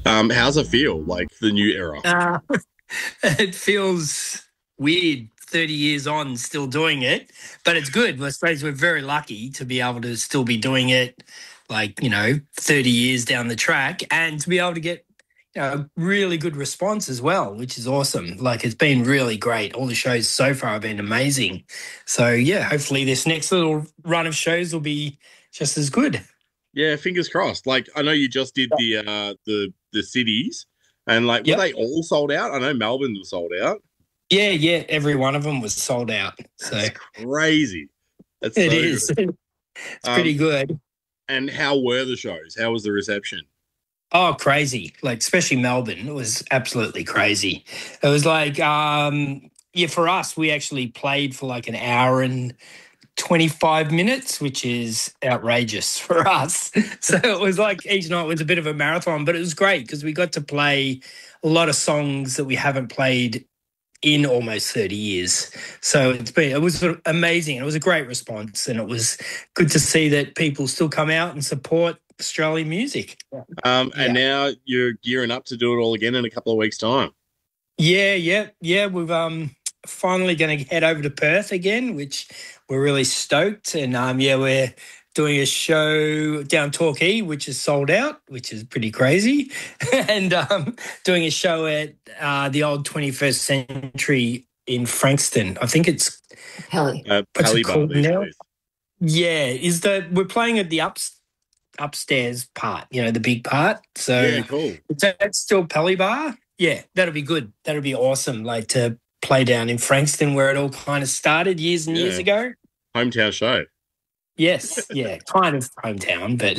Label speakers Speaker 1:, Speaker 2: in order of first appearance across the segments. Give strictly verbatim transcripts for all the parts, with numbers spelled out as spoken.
Speaker 1: Um, how's it feel, like the new era?
Speaker 2: Uh, it feels weird thirty years on still doing it, but it's good. I suppose we're very lucky to be able to still be doing it like, you know, thirty years down the track and to be able to get, you know, really good response as well, which is awesome. Like it's been really great. All the shows so far have been amazing. So yeah, hopefully this next little run of shows will be just as good.
Speaker 1: Yeah, fingers crossed. Like I know you just did the uh the the cities, and like were
Speaker 2: Yep.
Speaker 1: they all sold out? I know Melbourne was sold out.
Speaker 2: Yeah, yeah. Every one of them was sold out. So
Speaker 1: That's crazy. That's
Speaker 2: it
Speaker 1: so
Speaker 2: is.
Speaker 1: good.
Speaker 2: It's pretty
Speaker 1: Um,
Speaker 2: good.
Speaker 1: and how were the shows? How was the reception?
Speaker 2: Oh, crazy. Like, especially Melbourne, it was absolutely crazy. It was like, um, yeah, for us, we actually played for like an hour and twenty-five minutes, which is outrageous for us. So it was like each night was a bit of a marathon, but it was great because we got to play a lot of songs that we haven't played in almost thirty years. So it's been, it was sort of amazing. It was a great response and it was good to see that people still come out and support Australian music.
Speaker 1: Um, and
Speaker 2: Yeah.
Speaker 1: now you're gearing up to do it all again in a couple of weeks' time.
Speaker 2: Yeah, yeah, yeah. We've um finally going to head over to Perth again, which we're really stoked. And um yeah, we're doing a show down Torquay, which is sold out, which is pretty crazy, and um doing a show at uh, the old twenty-first Century in Frankston. I think it's
Speaker 3: Kelly.
Speaker 1: Uh,
Speaker 2: what's it
Speaker 1: Pally Bar
Speaker 2: called
Speaker 1: these
Speaker 2: now?
Speaker 1: days.
Speaker 2: Yeah, is the we're playing at the ups upstairs part, you know, the big part.
Speaker 1: Yeah,
Speaker 2: So
Speaker 1: cool.
Speaker 2: so that's still Pelly Bar. Yeah, that'll be good. That'll be awesome. Like to play down in Frankston where it all kind of started years and years
Speaker 1: Yeah,
Speaker 2: ago.
Speaker 1: hometown show.
Speaker 2: Yes, yeah, kind of hometown, but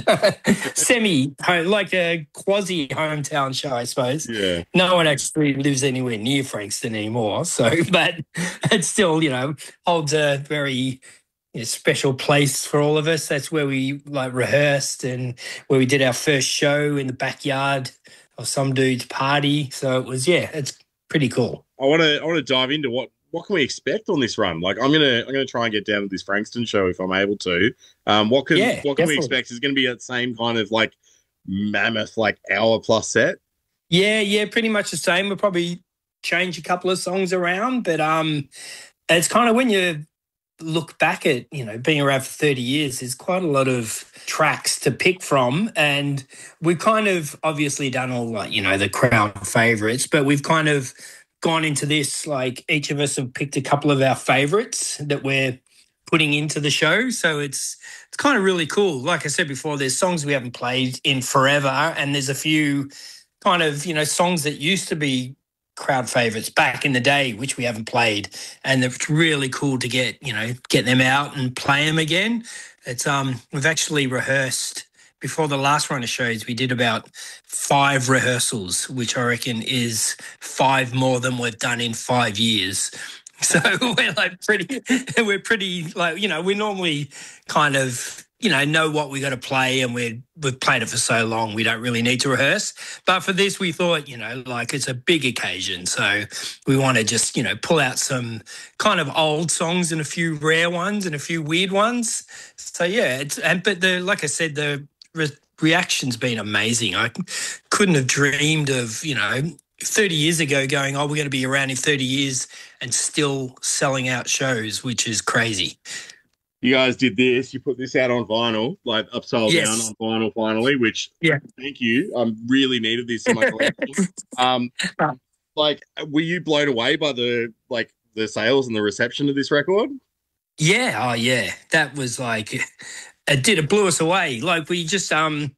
Speaker 2: semi home, like a quasi hometown show, I suppose.
Speaker 1: Yeah.
Speaker 2: No one actually lives anywhere near Frankston anymore. So, but it still, you know, holds a very you know, special place for all of us. That's where we like rehearsed and where we did our first show in the backyard of some dude's party. So it was, yeah, it's pretty cool.
Speaker 1: I want to I want to dive into what what can we expect on this run. Like I'm gonna I'm gonna try and get down to this Frankston show if I'm able to. Um, what can
Speaker 2: Yeah,
Speaker 1: what can we
Speaker 2: definitely.
Speaker 1: expect? Is it going to be that same kind of like mammoth like hour plus set?
Speaker 2: Yeah, yeah, pretty much the same. We'll probably change a couple of songs around, but um, it's kind of when you look back at, you know, being around for thirty years, there's quite a lot of tracks to pick from. And we've kind of obviously done all like, you know, the crowd favorites, but we've kind of gone into this, like each of us have picked a couple of our favorites that we're putting into the show. So it's it's kind of really cool. Like I said before, there's songs we haven't played in forever, and there's a few kind of, you know, songs that used to be crowd favorites back in the day, which we haven't played. And it's really cool to get, you know, get them out and play them again. It's um we've actually rehearsed before the last run of shows, we did about five rehearsals, which I reckon is five more than we've done in five years. So we're like pretty, we're pretty like, you know, we normally kind of, you know, know what we got to play and we're, we've played it for so long, we don't really need to rehearse. But for this, we thought, you know, like it's a big occasion. So we want to just, you know, pull out some kind of old songs and a few rare ones and a few weird ones. So yeah, it's, and, but the, like I said, the re- reaction's been amazing. I couldn't have dreamed of, you know, thirty years ago going, oh, we're going to be around in thirty years and still selling out shows, which is crazy.
Speaker 1: You guys did this. You put this out on vinyl, like upside down
Speaker 2: Yes.
Speaker 1: on vinyl, finally. Which
Speaker 2: Yeah.
Speaker 1: thank you. I really needed this in my collection. um, like, were you blown away by the like the sales and the reception of this record?
Speaker 2: Yeah. Oh, yeah. That was like, it did. It blew us away. Like we just, um,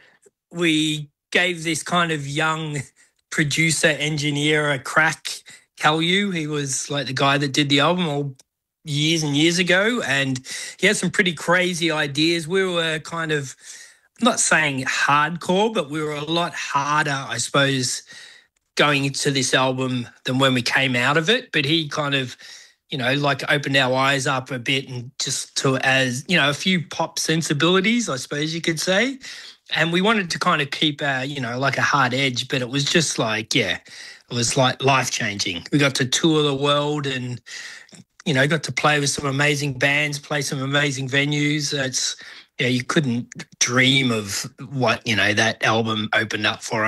Speaker 2: we gave this kind of young producer engineer a crack. Calu, he was like the guy that did the album all years and years ago, and he had some pretty crazy ideas. We were kind of, I'm not saying hardcore, but we were a lot harder, I suppose, going into this album than when we came out of it. But he kind of, you know, like opened our eyes up a bit and just to as, you know, a few pop sensibilities, I suppose you could say. And we wanted to kind of keep our, you know, like a hard edge, but it was just like, yeah, it was like life changing. We got to tour the world and, you know, got to play with some amazing bands, play some amazing venues. It's, yeah, you couldn't dream of what, you know, that album opened up for us.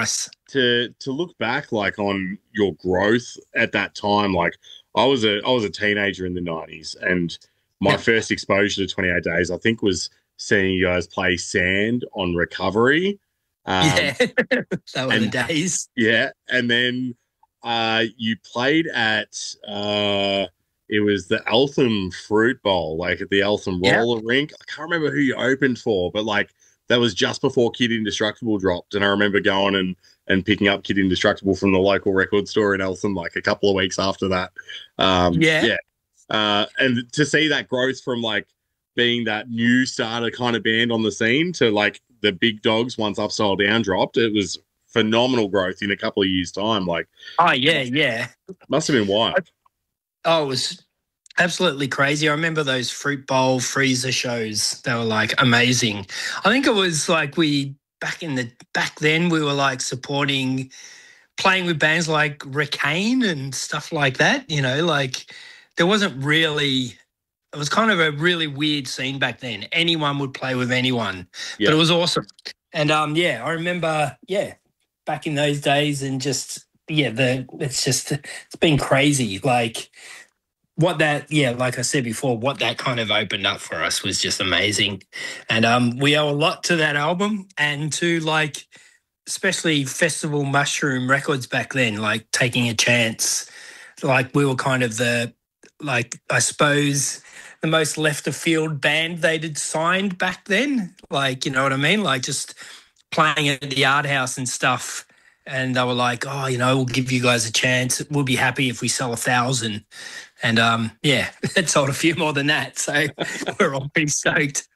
Speaker 1: to to look back like on your growth at that time, like I was a I was a teenager in the nineties, and my
Speaker 2: Yeah.
Speaker 1: first exposure to twenty-eight Days, I think, was seeing you guys play Sand on Recovery. Um,
Speaker 2: Yeah, that were the
Speaker 1: and
Speaker 2: days.
Speaker 1: yeah, and then uh, you played at uh, it was the Eltham Fruit Bowl, like at the Eltham
Speaker 2: Yeah.
Speaker 1: Roller Rink. I can't remember who you opened for, but like that was just before Kid Indestructible dropped, and I remember going and and picking up Kid Indestructible from the local record store in Eltham like a couple of weeks after that. Um,
Speaker 2: Yeah.
Speaker 1: yeah, uh, and to see that growth from like being that new starter kind of band on the scene to like the big dogs once Upside Down dropped, it was phenomenal growth in a couple of years' time. Like,
Speaker 2: Oh, yeah, yeah.
Speaker 1: must have been wild.
Speaker 2: Oh, it was absolutely crazy. I remember those Fruit Bowl freezer shows. They were like amazing. I think it was like we back in the back then we were like supporting playing with bands like Ricane and stuff like that. You know, like there wasn't really it was kind of a really weird scene back then. Anyone would play with anyone.
Speaker 1: Yeah.
Speaker 2: But it was awesome. And um yeah, I remember, yeah, back in those days and just yeah, the it's just it's been crazy. Like what that yeah like I said before, what that kind of opened up for us was just amazing. And um we owe a lot to that album and to like especially Festival Mushroom Records back then, like taking a chance. Like we were kind of the like I suppose the most left of field band they'd had signed back then, like, you know what I mean, like just playing at the Art House and stuff. And they were like, oh, you know, we'll give you guys a chance. We'll be happy if we sell a thousand. And um, yeah, it sold a few more than that. So we're all pretty stoked.